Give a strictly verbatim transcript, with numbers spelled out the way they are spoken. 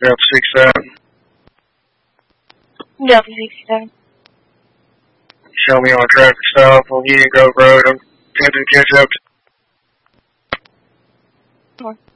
Delta sixty-seven. Delta sixty-seven. Show me on a traffic stop on Union Grove Road. I'm attempting to catch up to...